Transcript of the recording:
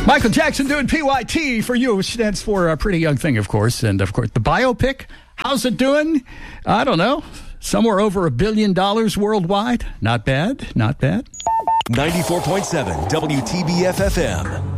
Michael Jackson doing PYT for you, which stands for Pretty Young Thing, of course. And, of course, the biopic, how's it doing? I don't know. Somewhere over $1 billion worldwide. Not bad, not bad. 94.7 WTBF FM.